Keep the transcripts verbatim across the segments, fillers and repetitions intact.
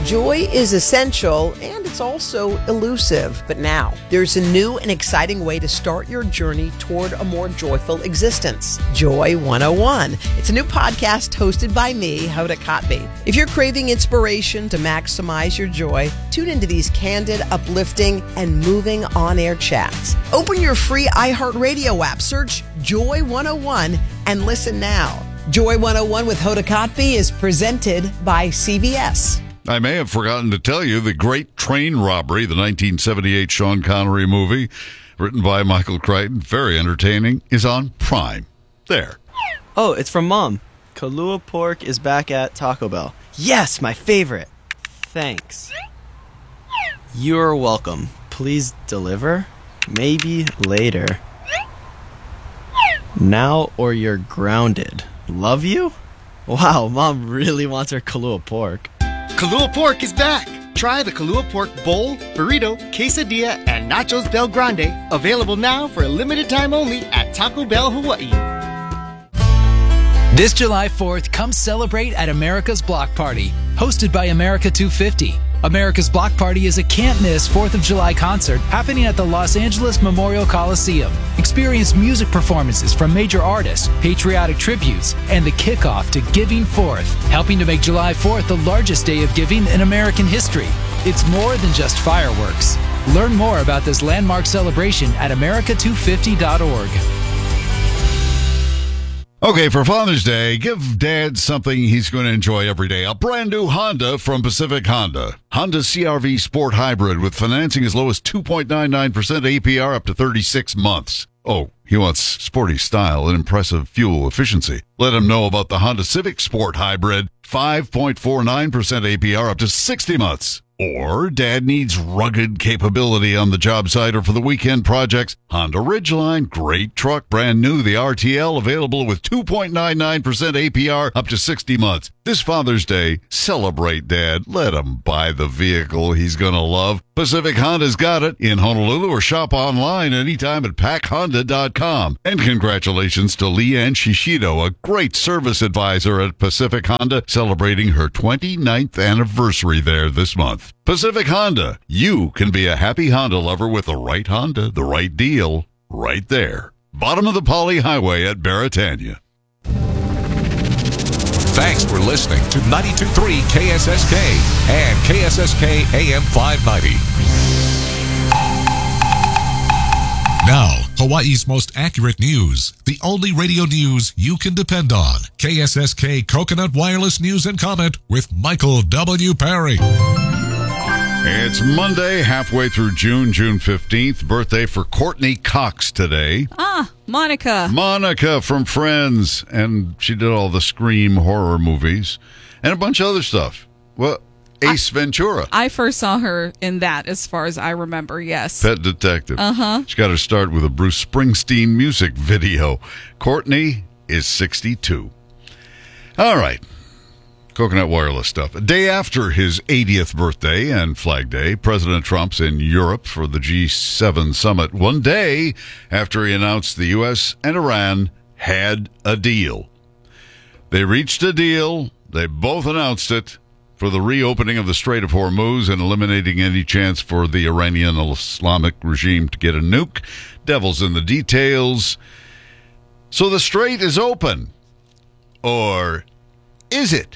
Joy is essential and it's also elusive. But now, there's a new and exciting way to start your journey toward a more joyful existence. Joy one oh one. It's a new podcast hosted by me, Hoda Kotb. If you're craving inspiration to maximize your joy, tune into these candid, uplifting, and moving on-air chats. Open your free iHeartRadio app, search Joy one oh one, and listen now. Joy one oh one with Hoda Kotb is presented by C B S. I may have forgotten to tell you the Great Train Robbery, the nineteen seventy-eight Sean Connery movie, written by Michael Crichton, very entertaining, is on Prime. There. Oh, it's from Mom. Kahlua pork is back at Taco Bell. Yes, my favorite. Thanks. You're welcome. Please deliver. Maybe later. Now or you're grounded. Love you? Wow, Mom really wants her Kahlua pork. Kahlua Pork is back. Try the Kahlua Pork Bowl, Burrito, Quesadilla, and Nachos Del Grande. Available now for a limited time only at Taco Bell, Hawaii. This July fourth, come celebrate at America's Block Party, hosted by America two fifty. America's Block Party is a can't-miss fourth of July concert happening at the Los Angeles Memorial Coliseum. Experience music performances from major artists, patriotic tributes, and the kickoff to Giving Fourth, helping to make July fourth the largest day of giving in American history. It's more than just fireworks. Learn more about this landmark celebration at America two fifty dot org. Okay, for Father's Day, give Dad something he's going to enjoy every day. A brand new Honda from Pacific Honda. Honda C R V Sport Hybrid with financing as low as two point nine nine percent A P R up to thirty-six months. Oh, he wants sporty style and impressive fuel efficiency. Let him know about the Honda Civic Sport Hybrid, five point four nine percent A P R up to sixty months. Or Dad needs rugged capability on the job site or for the weekend projects. Honda Ridgeline, great truck, brand new. The R T L available with two point nine nine percent A P R up to sixty months. This Father's Day, celebrate Dad. Let him buy the vehicle he's going to love. Pacific Honda's got it in Honolulu or shop online anytime at pac honda dot com. And congratulations to Leanne Shishido, a great service advisor at Pacific Honda, celebrating her twenty-ninth anniversary there this month. Pacific Honda, you can be a happy Honda lover with the right Honda, the right deal, right there. Bottom of the Poly Highway at Baratania. Thanks for listening to ninety-two point three K S S K and K S S K A M five ninety. Now, Hawaii's most accurate news. The only radio news you can depend on. K S S K Coconut Wireless News and Comment with Michael W. Perry. It's Monday, halfway through June, June fifteenth. Birthday for Courtney Cox today. Ah, Monica. Monica from Friends. And she did all the Scream horror movies and a bunch of other stuff. Well, Ace I, Ventura. I first saw her in that, as far as I remember, yes. Pet Detective. Uh-huh. She got her start with a Bruce Springsteen music video. Courtney is sixty-two. All right. Coconut Wireless stuff. A day after his eightieth birthday and Flag Day, President Trump's in Europe for the G seven summit. One day after he announced the U S and Iran had a deal. They reached a deal. They both announced it for the reopening of the Strait of Hormuz and eliminating any chance for the Iranian Islamic regime to get a nuke. Devil's in the details. So the strait is open. Or is it?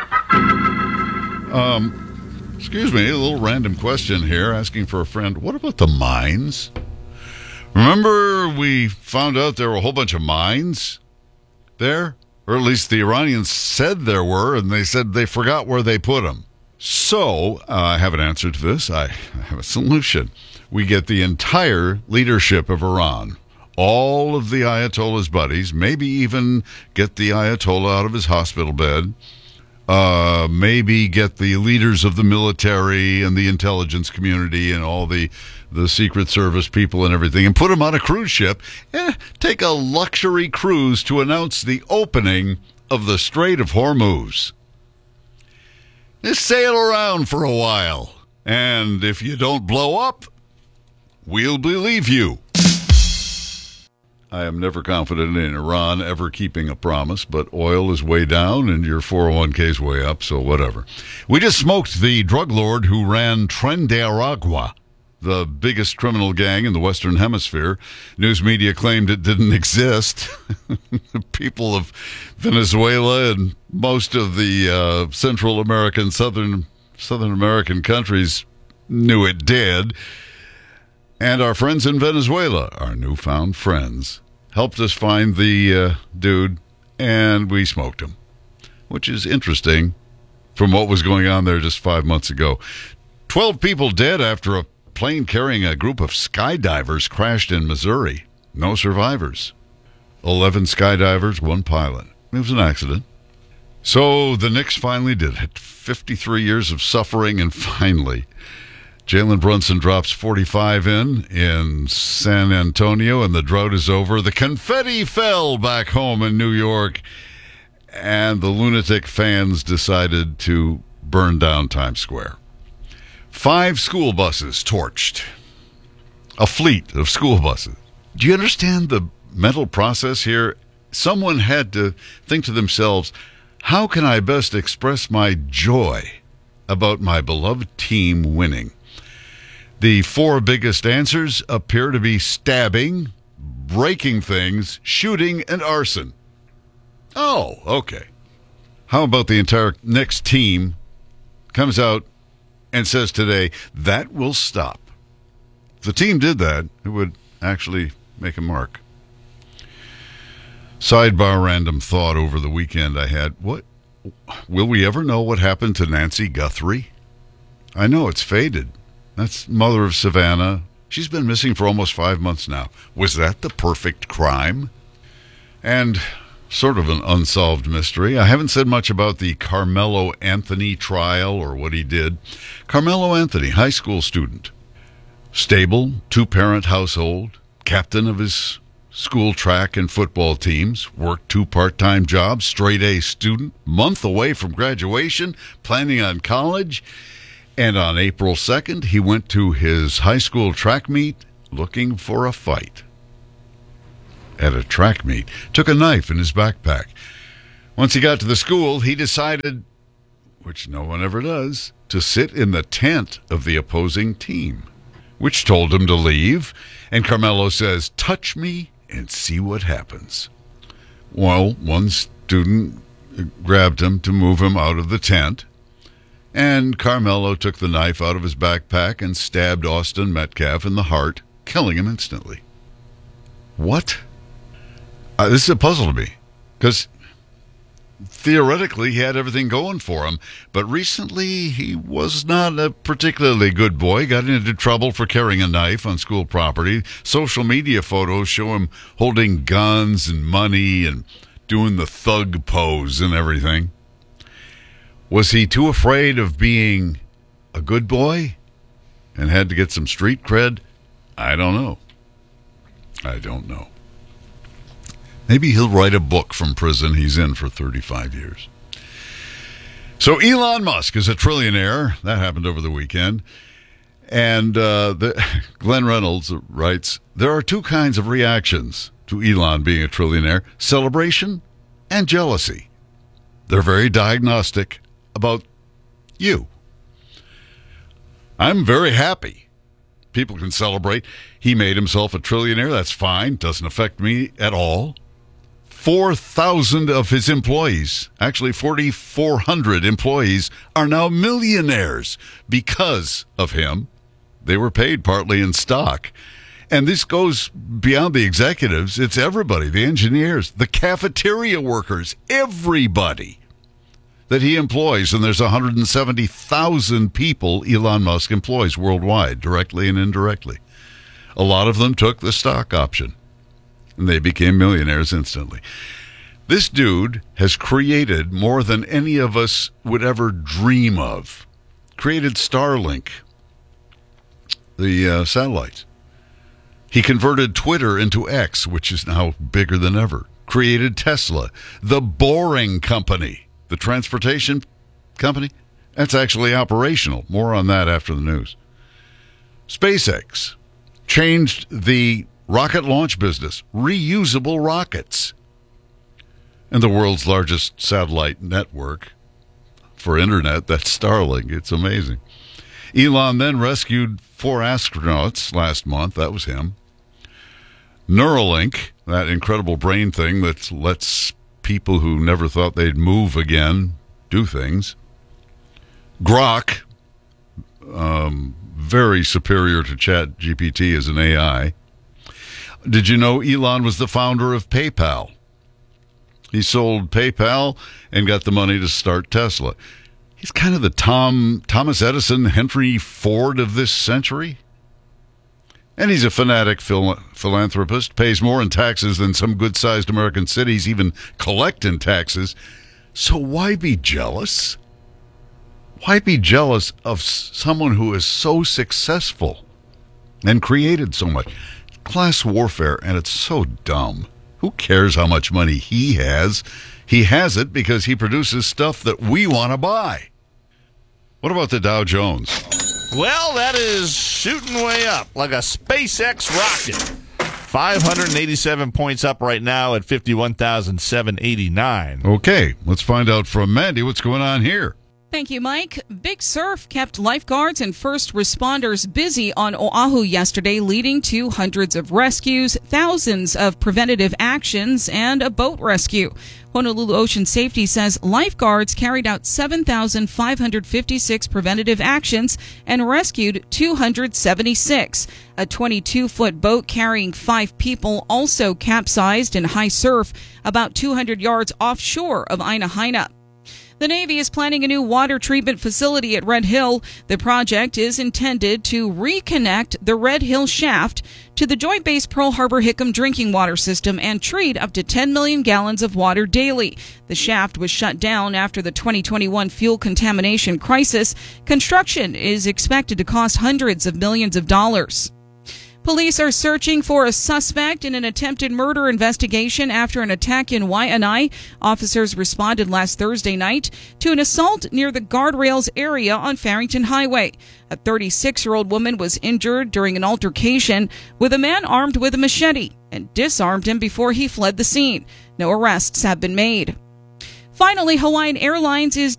Um, excuse me, a little random question here, asking for a friend. What about the mines? Remember we found out there were a whole bunch of mines there? Or at least the Iranians said there were, and they said they forgot where they put them. So, uh, I have an answer to this. I have a solution. We get the entire leadership of Iran, all of the Ayatollah's buddies, maybe even get the Ayatollah out of his hospital bed, uh, maybe get the leaders of the military and the intelligence community and all the, the Secret Service people and everything, and put them on a cruise ship, eh, take a luxury cruise to announce the opening of the Strait of Hormuz. Just sail around for a while, and if you don't blow up, we'll believe you. I am never confident in Iran ever keeping a promise, but oil is way down and your four oh one k is way up, so whatever. We just smoked the drug lord who ran Tren de Aragua, the biggest criminal gang in the Western Hemisphere. News media claimed it didn't exist. The people of Venezuela and most of the uh, Central American, Southern, Southern American countries knew it did. And our friends in Venezuela, our newfound friends, helped us find the uh, dude, and we smoked him, which is interesting from what was going on there just five months ago. Twelve people dead after a plane carrying a group of skydivers crashed in Missouri. No survivors. Eleven skydivers, one pilot. It was an accident. So the Knicks finally did it. fifty-three years of suffering, and finally, Jalen Brunson drops forty-five in in San Antonio, and the drought is over. The confetti fell back home in New York, and the lunatic fans decided to burn down Times Square. Five school buses torched. A fleet of school buses. Do you understand the mental process here? Someone had to think to themselves, how can I best express my joy about my beloved team winning? The four biggest answers appear to be stabbing, breaking things, shooting, and arson. Oh, okay. How about the entire Knicks team comes out and says today, that will stop. If the team did that, it would actually make a mark. Sidebar random thought over the weekend I had. What will we ever know what happened to Nancy Guthrie? I know it's faded. That's mother of Savannah. She's been missing for almost five months now. Was that the perfect crime? And sort of an unsolved mystery. I haven't said much about the Carmelo Anthony trial or what he did. Carmelo Anthony, high school student. Stable, two-parent household, captain of his school track and football teams, worked two part-time jobs, straight-A student, month away from graduation, planning on college. And on April second, he went to his high school track meet looking for a fight. At a track meet, took a knife in his backpack. Once he got to the school, he decided, which no one ever does, to sit in the tent of the opposing team, which told him to leave. And Carmelo says, touch me and see what happens. Well, one student grabbed him to move him out of the tent. And Carmelo took the knife out of his backpack and stabbed Austin Metcalf in the heart, killing him instantly. What? Uh, this is a puzzle to me, because theoretically he had everything going for him, but recently he was not a particularly good boy, got into trouble for carrying a knife on school property. Social media photos show him holding guns and money and doing the thug pose and everything. Was he too afraid of being a good boy and had to get some street cred? I don't know. I don't know. Maybe he'll write a book from prison he's in for thirty-five years. So Elon Musk is a trillionaire. That happened over the weekend. And uh, the, Glenn Reynolds writes, there are two kinds of reactions to Elon being a trillionaire, celebration and jealousy. They're very diagnostic about you. I'm very happy. People can celebrate. He made himself a trillionaire. That's fine. Doesn't affect me at all. four thousand of his employees, actually forty-four hundred employees, are now millionaires because of him. They were paid partly in stock. And this goes beyond the executives. It's everybody, the engineers, the cafeteria workers, everybody that he employs. And there's one hundred seventy thousand people Elon Musk employs worldwide, directly and indirectly. A lot of them took the stock option, and they became millionaires instantly. This dude has created more than any of us would ever dream of. Created Starlink, the uh, satellites. He converted Twitter into X, which is now bigger than ever. Created Tesla, the Boring Company, the transportation company. That's actually operational. More on that after the news. SpaceX changed the rocket launch business, reusable rockets. And the world's largest satellite network for internet, that's Starlink. It's amazing. Elon then rescued four astronauts last month. That was him. Neuralink, that incredible brain thing that lets people who never thought they'd move again do things. Grok, um, very superior to Chat G P T as an A I. Did you know Elon was the founder of PayPal? He sold PayPal and got the money to start Tesla. He's kind of the Tom Thomas Edison, Henry Ford of this century. And he's a fanatic phil- philanthropist, pays more in taxes than some good-sized American cities even collect in taxes. So why be jealous? Why be jealous of someone who is so successful and created so much? Class warfare, and it's so dumb. Who cares how much money he has? He has it because he produces stuff that we want to buy. What about the Dow Jones? Well, that is shooting way up like a SpaceX rocket. five hundred eighty-seven points up right now at fifty-one thousand seven hundred eighty-nine. Okay, let's find out from Mandy what's going on here. Thank you, Mike. Big surf kept lifeguards and first responders busy on Oahu yesterday, leading to hundreds of rescues, thousands of preventative actions, and a boat rescue. Honolulu Ocean Safety says lifeguards carried out seven thousand five hundred fifty-six preventative actions and rescued two hundred seventy-six. A twenty-two foot boat carrying five people also capsized in high surf about two hundred yards offshore of Aina Haina. The Navy is planning a new water treatment facility at Red Hill. The project is intended to reconnect the Red Hill shaft to the Joint Base Pearl Harbor Hickam drinking water system and treat up to ten million gallons of water daily. The shaft was shut down after the twenty twenty-one fuel contamination crisis. Construction is expected to cost hundreds of millions of dollars. Police are searching for a suspect in an attempted murder investigation after an attack in Waianae. Officers responded last Thursday night to an assault near the guardrails area on Farrington Highway. A thirty-six-year-old woman was injured during an altercation with a man armed with a machete and disarmed him before he fled the scene. No arrests have been made. Finally, Hawaiian Airlines is